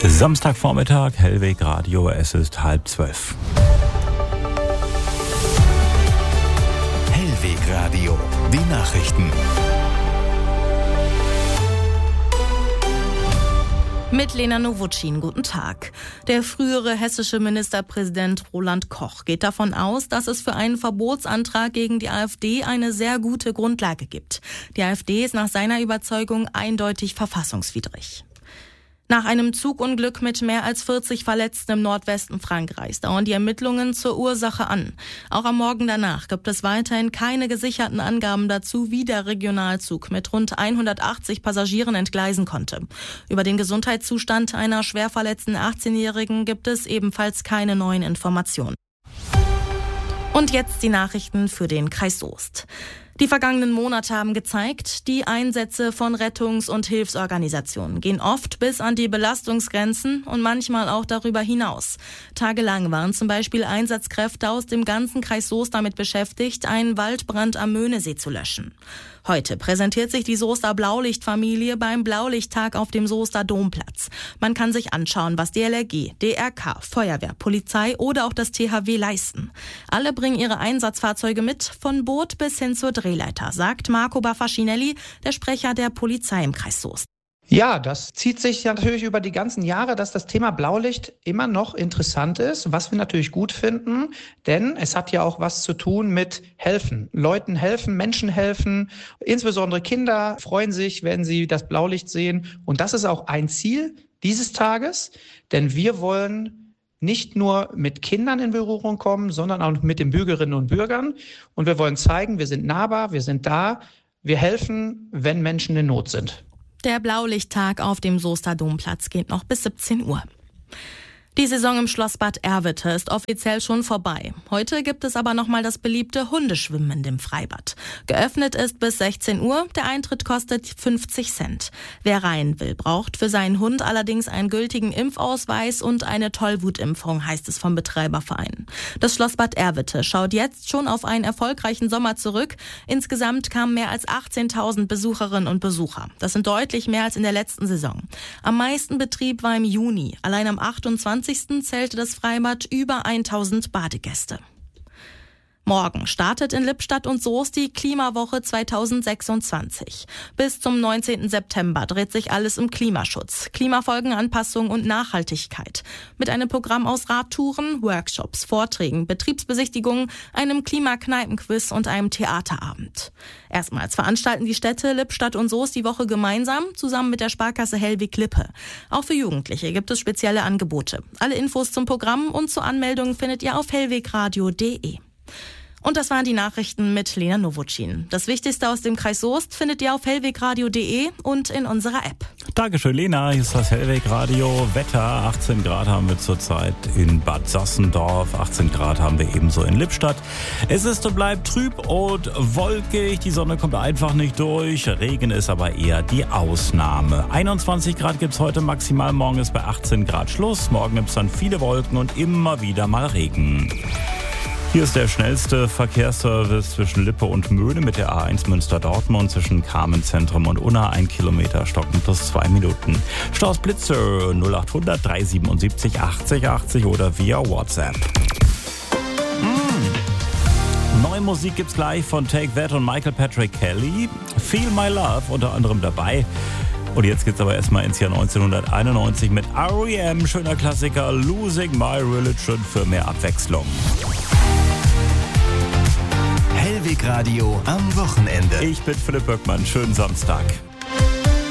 Samstagvormittag, Hellweg Radio, es ist 11:30. Hellweg Radio, die Nachrichten. Mit Lena Nowotschin, guten Tag. Der frühere hessische Ministerpräsident Roland Koch geht davon aus, dass es für einen Verbotsantrag gegen die AfD eine sehr gute Grundlage gibt. Die AfD ist nach seiner Überzeugung eindeutig verfassungswidrig. Nach einem Zugunglück mit mehr als 40 Verletzten im Nordwesten Frankreichs dauern die Ermittlungen zur Ursache an. Auch am Morgen danach gibt es weiterhin keine gesicherten Angaben dazu, wie der Regionalzug mit rund 180 Passagieren entgleisen konnte. Über den Gesundheitszustand einer schwer verletzten 18-Jährigen gibt es ebenfalls keine neuen Informationen. Und jetzt die Nachrichten für den Kreis Soest. Die vergangenen Monate haben gezeigt, die Einsätze von Rettungs- und Hilfsorganisationen gehen oft bis an die Belastungsgrenzen und manchmal auch darüber hinaus. Tagelang waren zum Beispiel Einsatzkräfte aus dem ganzen Kreis Soest damit beschäftigt, einen Waldbrand am Möhnesee zu löschen. Heute präsentiert sich die Soester Blaulichtfamilie beim Blaulichttag auf dem Soester Domplatz. Man kann sich anschauen, was DLRG, DRK, Feuerwehr, Polizei oder auch das THW leisten. Alle bringen ihre Einsatzfahrzeuge mit, von Boot bis hin zur Drehleiter, sagt Marco Baffacinelli, der Sprecher der Polizei im Kreis Soest. Ja, das zieht sich ja natürlich über die ganzen Jahre, dass das Thema Blaulicht immer noch interessant ist, was wir natürlich gut finden, denn es hat ja auch was zu tun mit helfen. Leuten helfen, Menschen helfen, insbesondere Kinder freuen sich, wenn sie das Blaulicht sehen. Und das ist auch ein Ziel dieses Tages, denn wir wollen nicht nur mit Kindern in Berührung kommen, sondern auch mit den Bürgerinnen und Bürgern. Und wir wollen zeigen, wir sind nahbar, wir sind da, wir helfen, wenn Menschen in Not sind. Der Blaulichttag auf dem Soester Domplatz geht noch bis 17 Uhr. Die Saison im Schlossbad Erwitte ist offiziell schon vorbei. Heute gibt es aber nochmal das beliebte Hundeschwimmen in dem Freibad. Geöffnet ist bis 16 Uhr, der Eintritt kostet 50 Cent. Wer rein will, braucht für seinen Hund allerdings einen gültigen Impfausweis und eine Tollwutimpfung, heißt es vom Betreiberverein. Das Schlossbad Erwitte schaut jetzt schon auf einen erfolgreichen Sommer zurück. Insgesamt kamen mehr als 18.000 Besucherinnen und Besucher. Das sind deutlich mehr als in der letzten Saison. Am meisten Betrieb war im Juni. Allein am 28. zählte das Freibad über 1000 Badegäste. Morgen startet in Lippstadt und Soest die Klimawoche 2026. Bis zum 19. September dreht sich alles um Klimaschutz, Klimafolgenanpassung und Nachhaltigkeit. Mit einem Programm aus Radtouren, Workshops, Vorträgen, Betriebsbesichtigungen, einem Klimakneipenquiz und einem Theaterabend. Erstmals veranstalten die Städte Lippstadt und Soest die Woche gemeinsam, zusammen mit der Sparkasse Hellwig-Lippe. Auch für Jugendliche gibt es spezielle Angebote. Alle Infos zum Programm und zur Anmeldung findet ihr auf hellwegradio.de. Und das waren die Nachrichten mit Lena Nowotschin. Das Wichtigste aus dem Kreis Soest findet ihr auf hellwegradio.de und in unserer App. Dankeschön, Lena. Hier ist das Hellweg Radio. Wetter, 18 Grad haben wir zurzeit in Bad Sassendorf. 18 Grad haben wir ebenso in Lippstadt. Es ist und bleibt trüb und wolkig. Die Sonne kommt einfach nicht durch. Regen ist aber eher die Ausnahme. 21 Grad gibt's heute maximal. Morgen ist bei 18 Grad Schluss. Morgen gibt's dann viele Wolken und immer wieder mal Regen. Hier ist der schnellste Verkehrsservice zwischen Lippe und Möhne mit der A1 Münster-Dortmund zwischen Carmenzentrum und Unna. 1 Kilometer stocken plus 2 Minuten. Staus Blitze 0800 377 80 80 oder via WhatsApp. Neue Musik gibt's gleich von Take That und Michael Patrick Kelly. Feel My Love unter anderem dabei. Und jetzt geht's aber erstmal ins Jahr 1991 mit R.E.M. Schöner Klassiker Losing My Religion für mehr Abwechslung. Hellweg Radio am Wochenende. Ich bin Philipp Böckmann. Schönen Samstag.